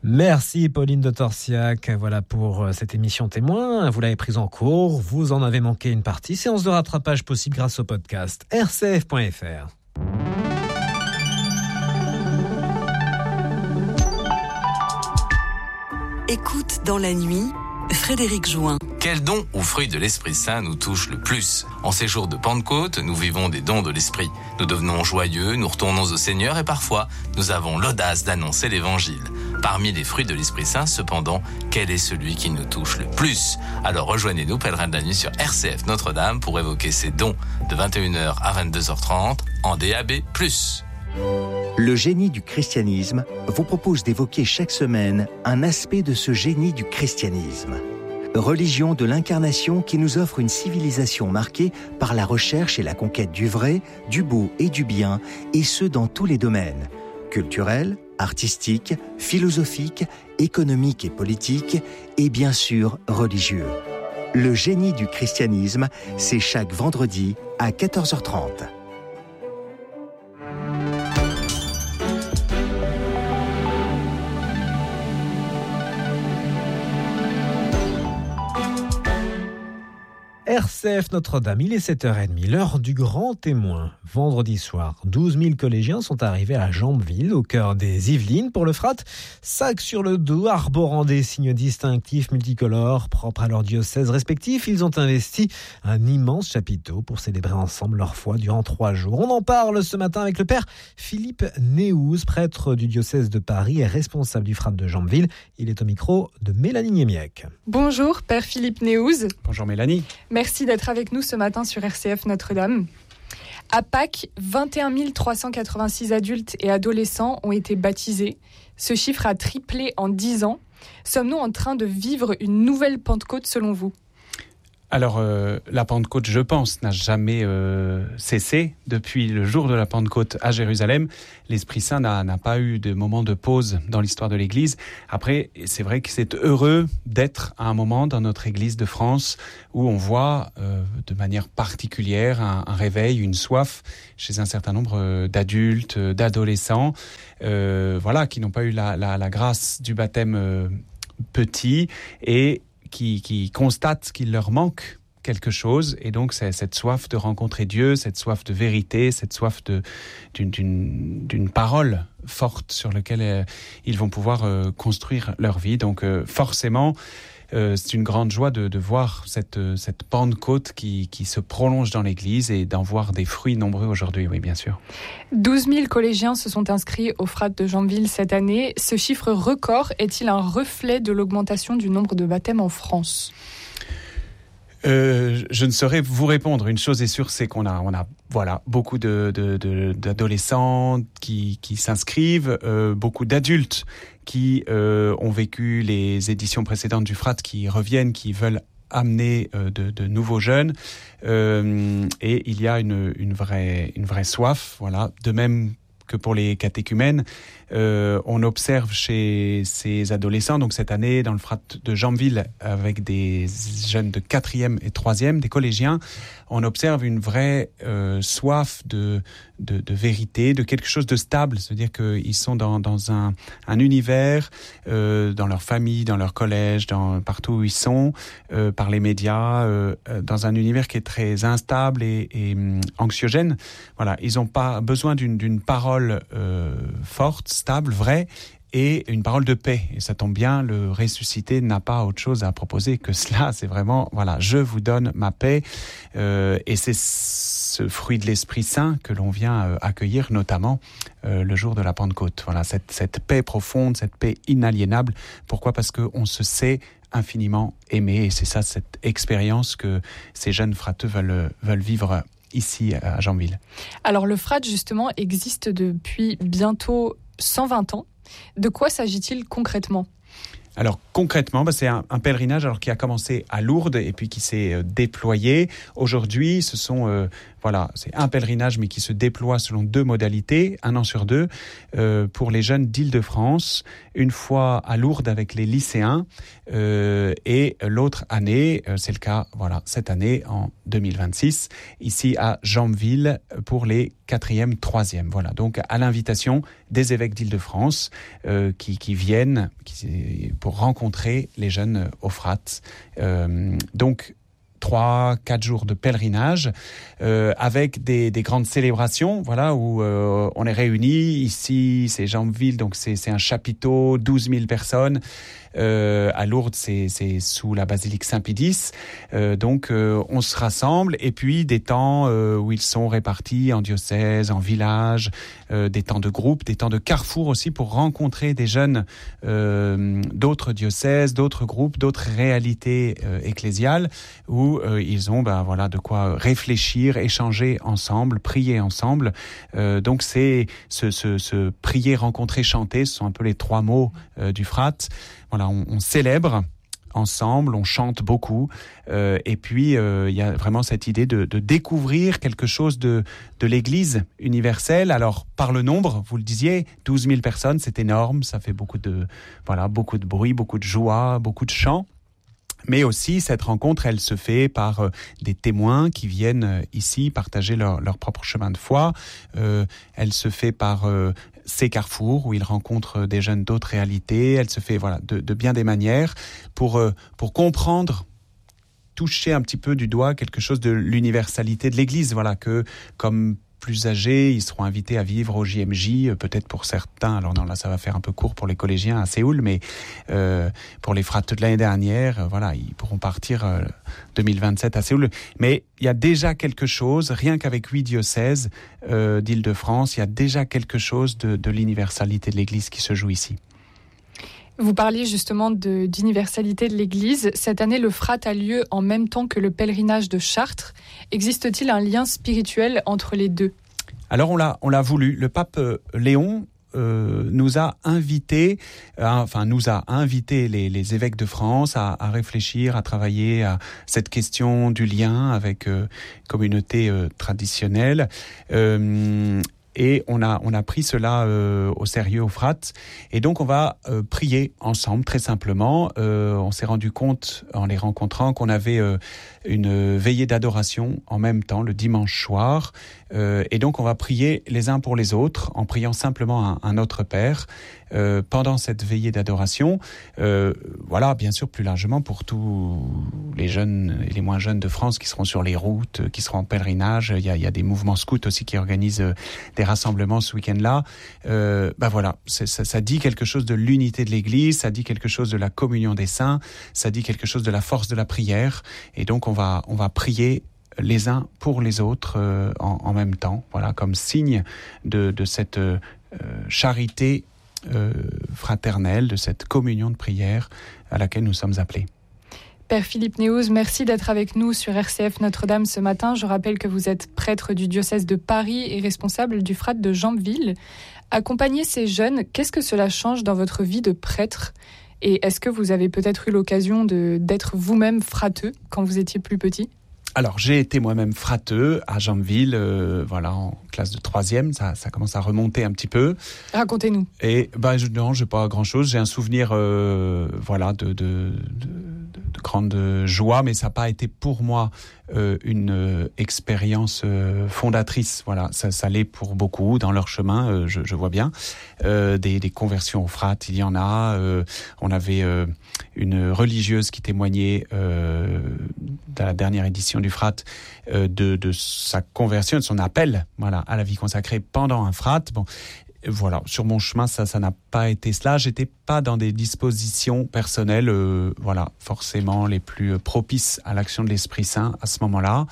Merci Pauline de Torsiac. Voilà pour cette émission témoin. Vous l'avez prise en cours, vous en avez manqué une partie. Séance de rattrapage possible grâce au podcast rcf.fr. Écoute dans la nuit, Frédéric Join. Quel don ou fruit de l'Esprit Saint nous touche le plus ? En ces jours de Pentecôte, nous vivons des dons de l'Esprit. Nous devenons joyeux, nous retournons au Seigneur et parfois, nous avons l'audace d'annoncer l'Évangile. Parmi les fruits de l'Esprit Saint, cependant, quel est celui qui nous touche le plus ? Alors rejoignez-nous, pèlerins de la nuit, sur RCF Notre-Dame pour évoquer ces dons de 21h à 22h30 en DAB+. Le génie du christianisme vous propose d'évoquer chaque semaine un aspect de ce génie du christianisme. Religion de l'incarnation qui nous offre une civilisation marquée par la recherche et la conquête du vrai, du beau et du bien, et ce dans tous les domaines, culturels, artistiques, philosophiques, économiques et politiques, et bien sûr religieux. Le génie du christianisme, c'est chaque vendredi à 14h30. RCF Notre-Dame, il est 7h30, l'heure du grand témoin. Vendredi soir, 12 000 collégiens sont arrivés à Jambeville, au cœur des Yvelines, pour le Frat. Sac sur le dos, arborant des signes distinctifs multicolores, propres à leurs diocèses respectifs, ils ont investi un immense chapiteau pour célébrer ensemble leur foi durant 3 jours. On en parle ce matin avec le père Philippe Néouze, prêtre du diocèse de Paris et responsable du Frat de Jambeville. Il est au micro de Mélanie Niemiec. Bonjour, père Philippe Néouze. Bonjour Mélanie. Merci d'être avec nous ce matin sur RCF Notre-Dame. À Pâques, 21 386 adultes et adolescents ont été baptisés. Ce chiffre a triplé en 10 ans. Sommes-nous en train de vivre une nouvelle Pentecôte selon vous ? Alors, la Pentecôte, je pense, n'a jamais cessé. Depuis le jour de la Pentecôte à Jérusalem, l'Esprit Saint n'a pas eu de moment de pause dans l'histoire de l'Église. Après, c'est vrai que c'est heureux d'être à un moment dans notre Église de France où on voit de manière particulière un réveil, une soif chez un certain nombre d'adultes, d'adolescents, qui n'ont pas eu la grâce du baptême petit et qui constatent qu'il leur manque quelque chose, et donc c'est cette soif de rencontrer Dieu, cette soif de vérité, cette soif d'une parole forte sur laquelle ils vont pouvoir construire leur vie. Donc forcément, c'est une grande joie de voir cette Pentecôte qui se prolonge dans l'Église et d'en voir des fruits nombreux aujourd'hui, oui, bien sûr. 12 000 collégiens se sont inscrits au Frat de Jambeville cette année. Ce chiffre record est-il un reflet de l'augmentation du nombre de baptêmes en France ? Je ne saurais vous répondre. Une chose est sûre, c'est qu'on a beaucoup d'adolescents qui s'inscrivent, beaucoup d'adultes qui ont vécu les éditions précédentes du Frat, qui reviennent, qui veulent amener de nouveaux jeunes, et il y a une vraie soif, voilà. De même que pour les catéchumènes, on observe chez ces adolescents, donc cette année dans le Frat de Jambeville, avec des jeunes de 4e et 3e, des collégiens, on observe une vraie soif de vérité, de quelque chose de stable, c'est-à-dire qu'ils sont dans un univers, dans leur famille, dans leur collège, partout où ils sont, par les médias, dans un univers qui est très instable et anxiogène. Voilà, ils n'ont pas besoin d'une parole forte, stable, vraie, et une parole de paix. Et ça tombe bien, le ressuscité n'a pas autre chose à proposer que cela. C'est vraiment, je vous donne ma paix. Et c'est ce fruit de l'Esprit Saint que l'on vient accueillir, notamment le jour de la Pentecôte. Voilà, cette paix profonde, cette paix inaliénable. Pourquoi ? Parce qu'on se sait infiniment aimé. Et c'est ça, cette expérience que ces jeunes frateux veulent vivre ici à Jambeville. Alors le Frat, justement, existe depuis bientôt 120 ans. De quoi s'agit-il concrètement ? Alors concrètement, c'est un pèlerinage qui a commencé à Lourdes et puis qui s'est déployé. Aujourd'hui, c'est un pèlerinage mais qui se déploie selon 2 modalités, 1 an sur 2, pour les jeunes d'Île-de-France, une fois à Lourdes avec les lycéens, et l'autre année, c'est le cas cette année en 2026, ici à Jambeville pour les 4e, 3e. Voilà, donc à l'invitation des évêques d'Île-de-France qui viennent pour rencontrer les jeunes Euphrate. Donc 3-4 jours de pèlerinage avec des grandes célébrations, voilà, où on est réunis. Ici, c'est Jambeville, donc c'est un chapiteau, 12 000 personnes. À Lourdes, c'est sous la basilique Saint-Pédis. Donc, on se rassemble. Et puis, des temps où ils sont répartis en diocèse, en village, des temps de groupe, des temps de carrefour aussi pour rencontrer des jeunes d'autres diocèses, d'autres groupes, d'autres réalités ecclésiales où ils ont de quoi réfléchir, échanger ensemble, prier ensemble. Donc, c'est ce prier, rencontrer, chanter, ce sont un peu les 3 mots du frate. Voilà, on célèbre ensemble, on chante beaucoup, et puis il y a vraiment cette idée de découvrir quelque chose de l'Église universelle. Alors par le nombre, vous le disiez, 12 000 personnes, c'est énorme, ça fait beaucoup de bruit, beaucoup de joie, beaucoup de chants. Mais aussi, cette rencontre, elle se fait par des témoins qui viennent ici partager leur propre chemin de foi. Elle se fait par ces carrefours où ils rencontrent des jeunes d'autres réalités. Elle se fait de bien des manières pour comprendre, toucher un petit peu du doigt quelque chose de l'universalité de l'Église. Voilà, que comme plus âgés, ils seront invités à vivre au JMJ, peut-être pour certains. Alors non, là, ça va faire un peu court pour les collégiens à Séoul, mais pour les frates de l'année dernière, ils pourront partir 2027 à Séoul. Mais il y a déjà quelque chose, rien qu'avec 8 diocèses d'Île-de-France, il y a déjà quelque chose de l'universalité de l'Église qui se joue ici. Vous parliez justement d'universalité de l'Église. Cette année, le frate a lieu en même temps que le pèlerinage de Chartres. Existe-t-il un lien spirituel entre les deux ? Alors on l'a voulu. Le pape Léon nous a invités les évêques de France à réfléchir, à travailler à cette question du lien avec communauté traditionnelle. Et on a pris cela au sérieux au frate. Et donc on va prier ensemble, très simplement. On s'est rendu compte en les rencontrant qu'on avait une veillée d'adoration en même temps le dimanche soir. Et donc on va prier les uns pour les autres en priant simplement un Notre Père pendant cette veillée d'adoration. Bien sûr, plus largement pour tous les jeunes et les moins jeunes de France qui seront sur les routes, qui seront en pèlerinage. Il y a des mouvements scouts aussi qui organisent des rassemblements ce week-end-là. Ça dit quelque chose de l'unité de l'Église, ça dit quelque chose de la communion des saints, ça dit quelque chose de la force de la prière. Et donc on va prier les uns pour les autres en même temps, comme signe de cette charité fraternelle, de cette communion de prière à laquelle nous sommes appelés. Père Philippe Néouz, merci d'être avec nous sur RCF Notre-Dame ce matin. Je rappelle que vous êtes prêtre du diocèse de Paris et responsable du frate de Jambeville. Accompagner ces jeunes, qu'est-ce que cela change dans votre vie de prêtre ? Et est-ce que vous avez peut-être eu l'occasion d'être vous-même frateux quand vous étiez plus petit ? Alors, j'ai été moi-même frateux à Jambeville, en classe de 3e, ça commence à remonter un petit peu. Racontez-nous. Et non, j'ai pas grand-chose. J'ai un souvenir, de grande joie, mais ça n'a pas été pour moi une expérience fondatrice. Voilà, ça l'est pour beaucoup dans leur chemin, je vois bien. Des conversions au frate, il y en a. On avait une religieuse qui témoignait dans la dernière édition du frate de sa conversion, de son appel, à la vie consacrée pendant un frate. Bon. Voilà, sur mon chemin, ça n'a pas été cela. J'étais pas dans des dispositions personnelles, forcément les plus propices à l'action de l'Esprit Saint à ce moment-là.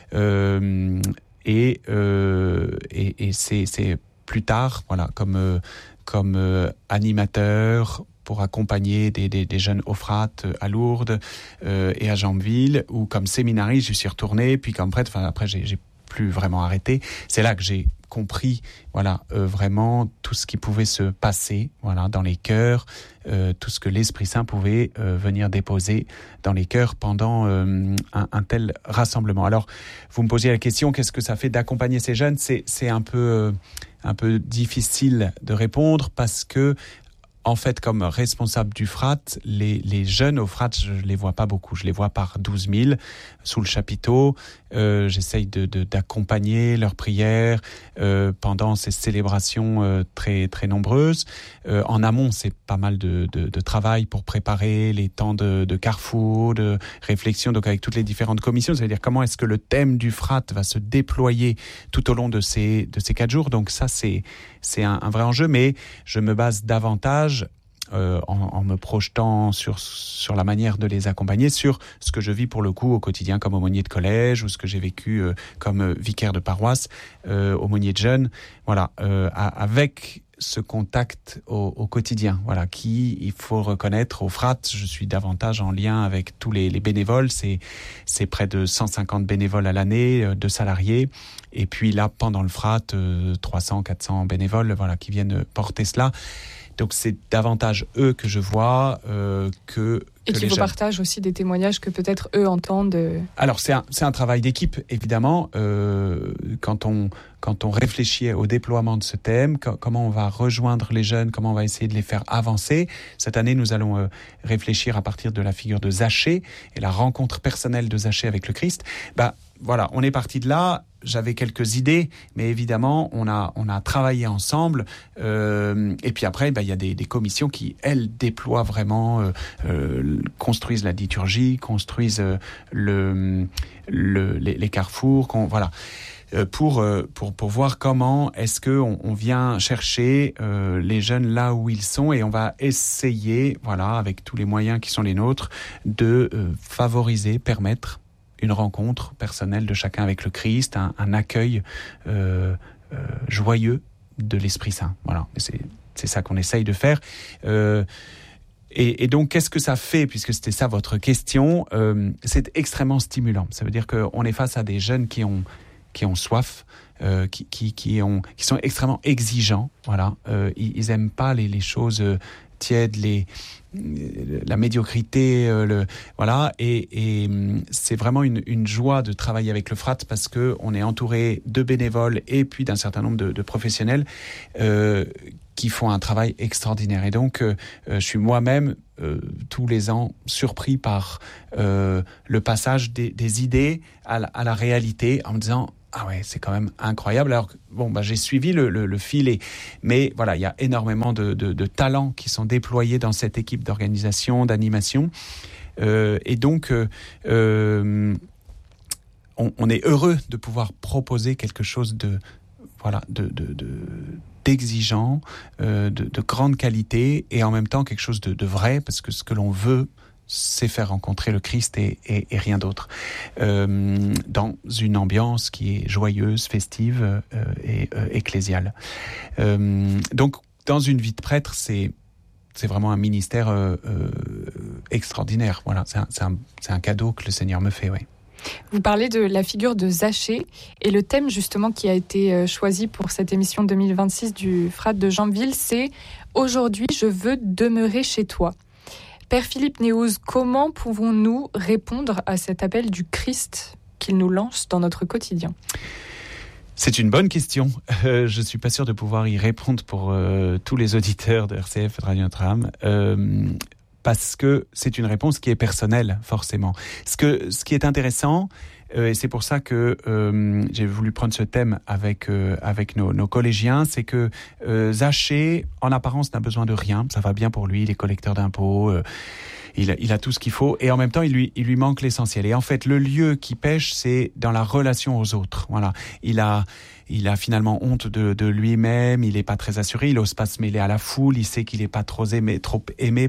Et c'est plus tard, comme animateur pour accompagner des jeunes Euphrate à Lourdes et à Jambeville, ou comme séminariste, je suis retourné, puis comme prêtre. Après, j'ai plus vraiment arrêté. C'est là que j'ai compris vraiment tout ce qui pouvait se passer dans les cœurs, tout ce que l'Esprit Saint pouvait venir déposer dans les cœurs pendant un tel rassemblement. Alors, vous me posiez la question, qu'est-ce que ça fait d'accompagner ces jeunes ? C'est un peu difficile de répondre parce que, en fait, comme responsable du frate, les jeunes au frate, je ne les vois pas beaucoup. Je les vois par 12 000 sous le chapiteau. J'essaye d'accompagner leurs prières pendant ces célébrations très très nombreuses. En amont, c'est pas mal de travail pour préparer les temps de carrefour, de réflexion, donc avec toutes les différentes commissions, c'est-à-dire comment est-ce que le thème du FRAT va se déployer tout au long de ces 4 jours. Donc ça, c'est un vrai enjeu, mais je me base davantage en me projetant sur la manière de les accompagner, sur ce que je vis pour le coup au quotidien comme aumônier de collège ou ce que j'ai vécu comme vicaire de paroisse, aumônier de jeunes, voilà, avec ce contact au quotidien, voilà, qui, il faut reconnaître, au FRAT, je suis davantage en lien avec tous les bénévoles, c'est près de 150 bénévoles à l'année, 2 salariés, et puis là, pendant le FRAT, 300, 400 bénévoles, voilà, qui viennent porter cela. Donc c'est davantage eux que je vois que et qui vous partagent aussi des témoignages que peut-être eux entendent. Alors c'est un travail d'équipe évidemment. Quand on réfléchit au déploiement de ce thème, comment on va rejoindre les jeunes, comment on va essayer de les faire avancer. Cette année, nous allons réfléchir à partir de la figure de Zachée et la rencontre personnelle de Zachée avec le Christ. Voilà, on est parti de là. J'avais quelques idées, mais évidemment, on a travaillé ensemble. Et puis après, il y a des commissions qui, elles, déploient vraiment, construisent la liturgie, construisent les carrefours, voilà. Pour voir comment est-ce que on vient chercher les jeunes là où ils sont, et on va essayer, voilà, avec tous les moyens qui sont les nôtres, de favoriser, permettre une rencontre personnelle de chacun avec le Christ, un accueil joyeux de l'Esprit Saint. Voilà, c'est ça qu'on essaye de faire. Et donc, qu'est-ce que ça fait, puisque c'était ça votre question, c'est extrêmement stimulant. Ça veut dire qu'on est face à des jeunes qui ont soif, qui sont extrêmement exigeants. Voilà, ils aiment pas les choses tièdes, la médiocrité, voilà, et c'est vraiment une joie de travailler avec le FRAT parce que on est entouré de bénévoles et puis d'un certain nombre de professionnels qui font un travail extraordinaire. Et donc, je suis moi-même tous les ans surpris par le passage des idées à la réalité, en me disant: ah ouais, c'est quand même incroyable. Alors, j'ai suivi le fil, mais voilà, il y a énormément de talents qui sont déployés dans cette équipe d'organisation, d'animation. Et donc, on est heureux de pouvoir proposer quelque chose d'exigeant, de grande qualité, et en même temps quelque chose de vrai, parce que ce que l'on veut, c'est faire rencontrer le Christ et rien d'autre, dans une ambiance qui est joyeuse, festive et ecclésiale. Donc, dans une vie de prêtre, c'est vraiment un ministère extraordinaire. Voilà, c'est un cadeau que le Seigneur me fait, oui. Vous parlez de la figure de Zachée et le thème justement qui a été choisi pour cette émission 2026 du FRAT de Jambville, c'est « Aujourd'hui, je veux demeurer chez toi ». Père Philippe Néouz, comment pouvons-nous répondre à cet appel du Christ qu'il nous lance dans notre quotidien ? C'est une bonne question. Je ne suis pas sûr de pouvoir y répondre pour tous les auditeurs de RCF et de Radio Notre-Dame, parce que c'est une réponse qui est personnelle, forcément. Ce qui est intéressant, et c'est pour ça que j'ai voulu prendre ce thème avec nos collégiens, c'est que Zachée, en apparence, n'a besoin de rien. Ça va bien pour lui, il est collecteur d'impôts, il a tout ce qu'il faut, et en même temps, il lui manque l'essentiel. Et en fait, le lieu qui pêche, c'est dans la relation aux autres. Voilà, il a finalement honte de lui-même, il n'est pas très assuré, il n'ose pas se mêler à la foule, il sait qu'il n'est pas trop aimé.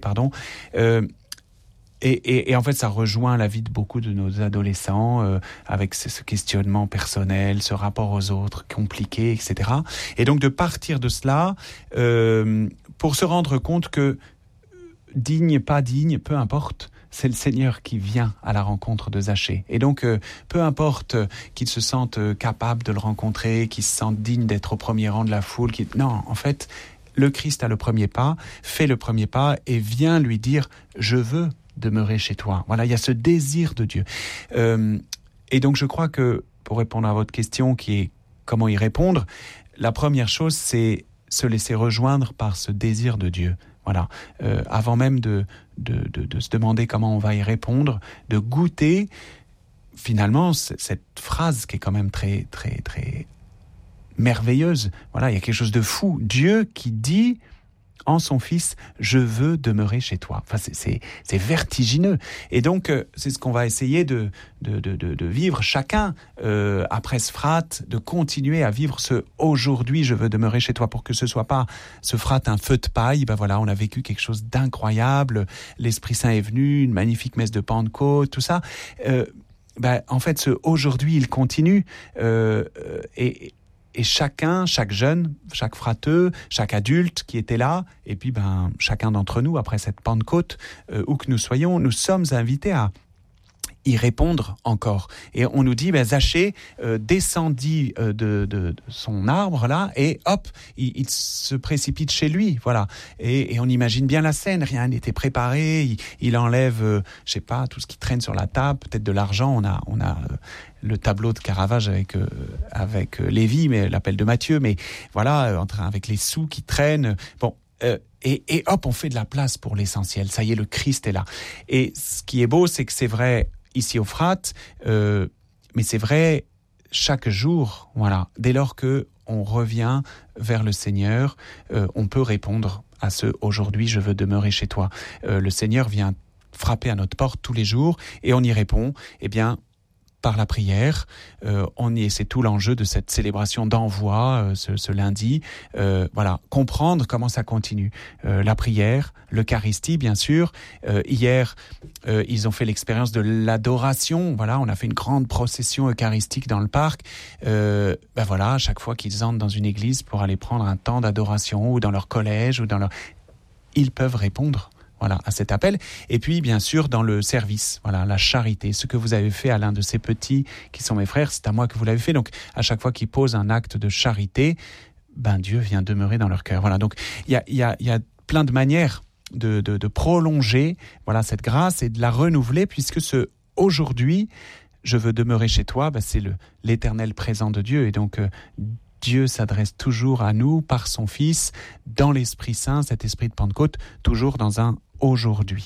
Et en fait, ça rejoint la vie de beaucoup de nos adolescents, avec ce questionnement personnel, ce rapport aux autres compliqué, etc. Et donc, de partir de cela, pour se rendre compte que, digne, pas digne, peu importe, c'est le Seigneur qui vient à la rencontre de Zachée. Et donc, peu importe qu'il se sente capable de le rencontrer, qu'il se sente digne d'être au premier rang de la foule, non, en fait, le Christ a le premier pas, fait le premier pas et vient lui dire « Je veux demeurer chez toi ». Voilà, il y a ce désir de Dieu. Et donc, je crois que, pour répondre à votre question qui est comment y répondre, la première chose, c'est se laisser rejoindre par ce désir de Dieu. Voilà, avant même de se demander comment on va y répondre, de goûter finalement, cette phrase qui est quand même très, très, très merveilleuse, voilà, il y a quelque chose de fou. Dieu qui dit en son Fils, je veux demeurer chez toi. Enfin, c'est vertigineux. Et donc, c'est ce qu'on va essayer de vivre chacun après ce frat, de continuer à vivre ce « aujourd'hui, je veux demeurer chez toi » pour que ce soit pas ce frat un feu de paille. Ben voilà, on a vécu quelque chose d'incroyable. L'Esprit Saint est venu, une magnifique messe de Pentecôte, tout ça. En fait, ce « aujourd'hui », il continue. Et chacun, chaque jeune, chaque frateux, chaque adulte qui était là, et puis chacun d'entre nous, après cette Pentecôte, où que nous soyons, nous sommes invités à y répondre encore. Et on nous dit, Zachée descendit de son arbre là, et hop, il se précipite chez lui, voilà. Et on imagine bien la scène, rien n'était préparé, il enlève, je sais pas, tout ce qui traîne sur la table, peut-être de l'argent, on a le tableau de Caravage avec Lévi, mais l'appel de Matthieu, mais voilà, avec les sous qui traînent, bon. Et hop, on fait de la place pour l'essentiel. Ça y est, le Christ est là. Et ce qui est beau, c'est que c'est vrai ici au Frat, mais c'est vrai chaque jour. Voilà. Dès lors que on revient vers le Seigneur, on peut répondre à ce « aujourd'hui, je veux demeurer chez toi ». Le Seigneur vient frapper à notre porte tous les jours et on y répond. Eh bien, par la prière, c'est tout l'enjeu de cette célébration d'envoi ce lundi. Voilà, comprendre comment ça continue. La prière, l'Eucharistie, bien sûr. Hier, ils ont fait l'expérience de l'adoration. Voilà, on a fait une grande procession eucharistique dans le parc. Voilà, à chaque fois qu'ils entrent dans une église pour aller prendre un temps d'adoration ou dans leur collège ou ils peuvent répondre. Voilà, à cet appel. Et puis, bien sûr, dans le service, voilà, la charité. Ce que vous avez fait à l'un de ces petits qui sont mes frères, c'est à moi que vous l'avez fait. Donc, à chaque fois qu'ils posent un acte de charité, Dieu vient demeurer dans leur cœur. Voilà, donc, il y a plein de manières de prolonger, voilà, cette grâce et de la renouveler, puisque ce « aujourd'hui, je veux demeurer chez toi », c'est l'éternel présent de Dieu. Et donc, Dieu s'adresse toujours à nous par son Fils, dans l'Esprit Saint, cet esprit de Pentecôte, toujours dans un aujourd'hui.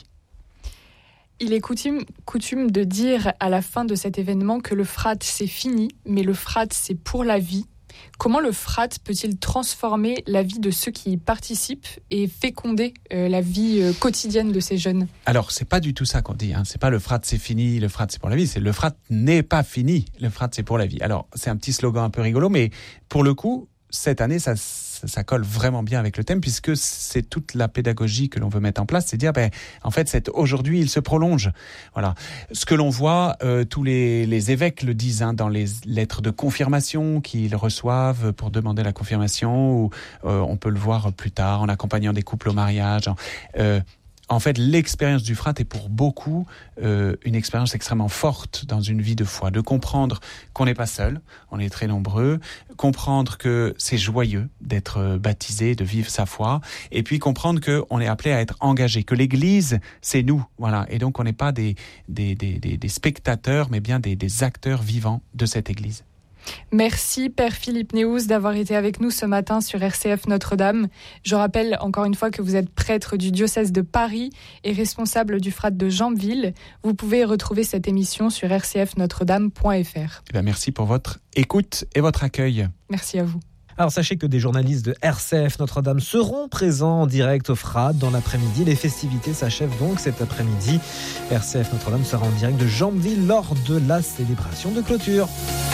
Il est coutume de dire à la fin de cet événement que le frat c'est fini, mais le frat c'est pour la vie. Comment le frat peut-il transformer la vie de ceux qui y participent et féconder la vie quotidienne de ces jeunes ? Alors, c'est pas du tout ça qu'on dit. C'est pas le frat c'est fini, le frat c'est pour la vie. C'est le frat n'est pas fini, le frat c'est pour la vie. Alors, c'est un petit slogan un peu rigolo, mais pour le coup, cette année, ça colle vraiment bien avec le thème, puisque c'est toute la pédagogie que l'on veut mettre en place, c'est dire, en fait, aujourd'hui, il se prolonge. Voilà. Ce que l'on voit, tous les évêques le disent, dans les lettres de confirmation qu'ils reçoivent pour demander la confirmation, ou on peut le voir plus tard en accompagnant des couples au mariage. En fait, l'expérience du frat est pour beaucoup une expérience extrêmement forte dans une vie de foi, de comprendre qu'on n'est pas seul, on est très nombreux, comprendre que c'est joyeux d'être baptisé, de vivre sa foi, et puis comprendre qu'on est appelé à être engagé, que l'Église, c'est nous, voilà, et donc on n'est pas des spectateurs, mais bien des acteurs vivants de cette Église. Merci Père Philippe Néhouz d'avoir été avec nous ce matin sur RCF Notre-Dame. Je rappelle encore une fois que vous êtes prêtre du diocèse de Paris et responsable du frat de Jambeville. Vous pouvez retrouver cette émission sur rcfnotredame.fr. Merci pour votre écoute et votre accueil. Merci à vous. Alors sachez que des journalistes de RCF Notre-Dame seront présents en direct au FRAD dans l'après-midi. Les festivités s'achèvent donc cet après-midi. RCF Notre-Dame sera en direct de Jambeville lors de la célébration de clôture.